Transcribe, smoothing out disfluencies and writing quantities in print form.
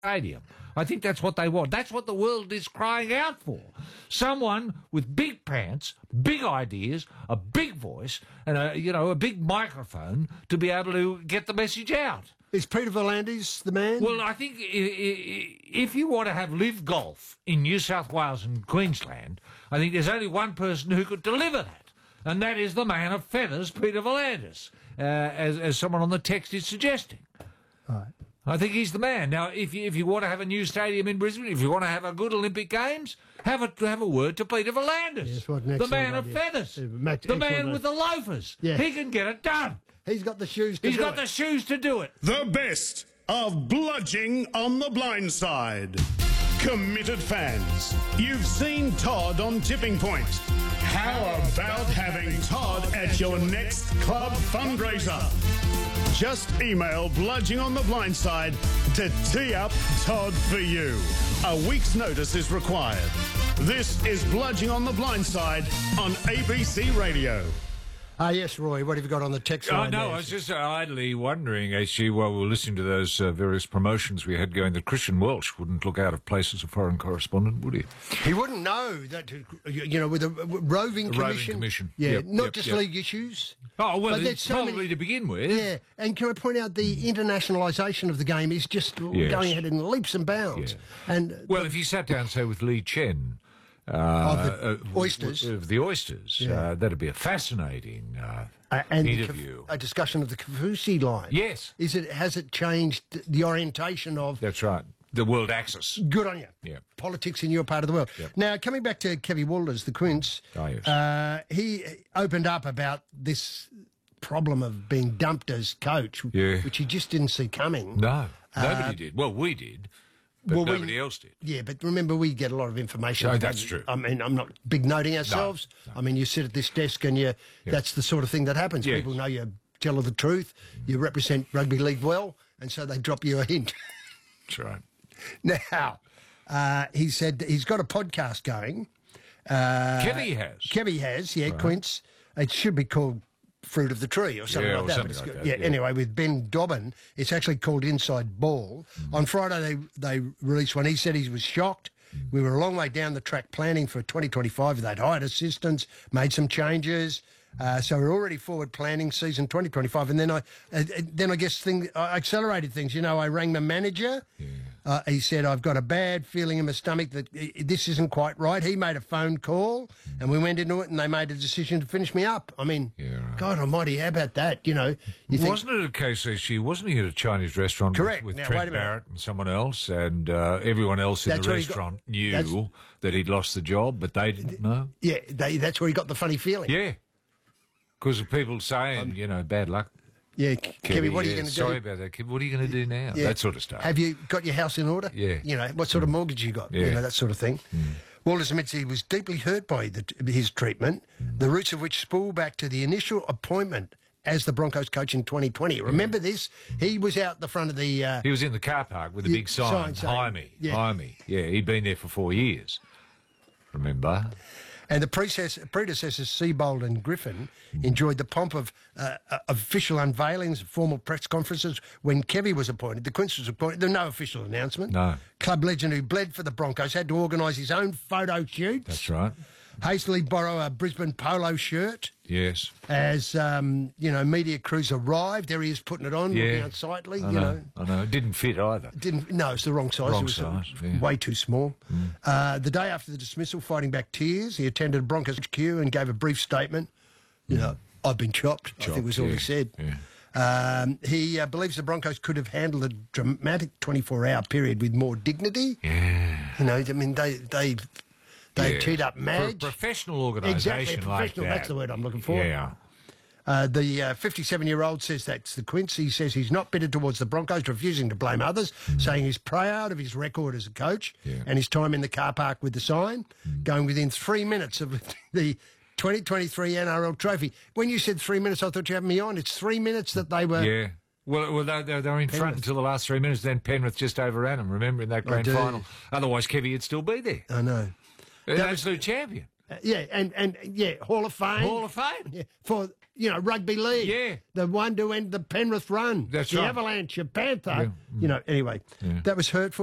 stadium. I think that's what they want. That's what the world is crying out for. Someone with big pants, big ideas, a big voice, and a big microphone to be able to get the message out. Is Peter V'landys the man? Well, I think if you want to have live golf in New South Wales and Queensland, I think there's only one person who could deliver that, and that is the man of feathers, Peter V'landys, as someone on the text is suggesting. Right. I think he's the man. Now, if you want to have a new stadium in Brisbane, if you want to have a good Olympic Games, have a word to Peter V'landys, Yes, what an the man of excellent feathers, idea. the man with the loafers. Yeah. He can get it done. He's got the shoes to do it. He's got the shoes to do it. The best of Bludging on the Blind Side. Committed fans, you've seen Todd on Tipping Point. How about having Todd at your next club fundraiser? Just email Bludging on the Blind Side to tee up Todd for you. A week's notice is required. This is Bludging on the Blind Side on ABC Radio. Yes, Roy, what have you got on the text line? No, I was just idly wondering, actually, while we were listening to those various promotions we had going, that Christian Welch wouldn't look out of place as a foreign correspondent, would he? He wouldn't know that, with a roving commission. Yeah, not just league issues. Oh, well, but it's probably to begin with. Yeah, and can I point out the internationalisation of the game is just going ahead in leaps and bounds. Yeah. And well, if you sat down, say, with Lee Chen... Oysters. Of the Oysters. Yeah. That'd be a fascinating and interview. A discussion of the Kaufusi line. Yes. Has it changed the orientation of... That's right. The world axis. Good on you. Yeah. Politics in your part of the world. Yep. Now, coming back to Kevy Walters, the Quince, yes. He opened up about this problem of being dumped as coach, which he just didn't see coming. No, nobody did. Well, we did. But nobody else did. Yeah, but remember, we get a lot of information. No, that's true. I mean, I'm not big noting ourselves. No. I mean, you sit at this desk and that's the sort of thing that happens. Yes. People know you tell the truth, you represent rugby league well, and so they drop you a hint. That's right. Now, he said he's got a podcast going. Kevy has. Kevy has, yeah, right. Quince. It should be called Fruit of the Tree or something like that. Something like that. Yeah, anyway, with Ben Dobbin, it's actually called Inside Ball. On Friday, they released one. He said he was shocked. We were a long way down the track planning for 2025. They'd hired assistants, made some changes. So we're already forward planning season 2025. And then I guess I accelerated things. I rang the manager. Yeah. He said, I've got a bad feeling in my stomach that this isn't quite right. He made a phone call and we went into it and they made a decision to finish me up. I mean, God almighty, how about that? Wasn't it a case, wasn't he at a Chinese restaurant with now, Trent Barrett and someone else, and everyone else in the restaurant knew that he'd lost the job, but they didn't know? Yeah, that's where he got the funny feeling. Yeah. Because of people saying, bad luck. Yeah, Kevy, what are you going to do? Sorry about that, Kevy. What are you going to do now? Yeah. That sort of stuff. Have you got your house in order? Yeah. What sort of mortgage you got? Yeah. That sort of thing. Walters admits he was deeply hurt by his treatment, the roots of which spool back to the initial appointment as the Broncos coach in 2020. Remember this? He was out the front of the... he was in the car park with a big sign, Jaime. Yeah, he'd been there for 4 years. Remember? And the predecessors, Seabold and Griffin, enjoyed the pomp of official unveilings, formal press conferences. When Kevy was appointed, the Quince was appointed, there was no official announcement. No. Club legend who bled for the Broncos had to organise his own photo shoots. That's right. Hastily borrow a Brisbane polo shirt. Yes. As, media crews arrived. There he is putting it on, looking unsightly. I know. It didn't fit either. No, it's the wrong size. Way too small. The day after the dismissal, fighting back tears, he attended Broncos HQ and gave a brief statement. I've been chopped, I think was all he said. Yeah. He believes the Broncos could have handled a dramatic 24-hour period with more dignity. Yeah. They teed up Madge. For a professional organisation like that. That's the word I'm looking for. Yeah. The 57-year-old says that's the Quince. He says he's not bitter towards the Broncos, refusing to blame others, saying he's proud of his record as a coach and his time in the car park with the sign, going within 3 minutes of the 2023 NRL trophy. When you said 3 minutes, I thought you had me on. It's 3 minutes that they were... Yeah. Well, they were in front until the last 3 minutes, then Penrith just overran them, remember, in that grand final. Otherwise, Kevy would still be there. I know. An absolute champion. Hall of Fame. Hall of Fame. Yeah, for, rugby league. Yeah. The one to end the Penrith run. That's the right. Avalanche, your Panther. Yeah. Anyway, that was hurtful.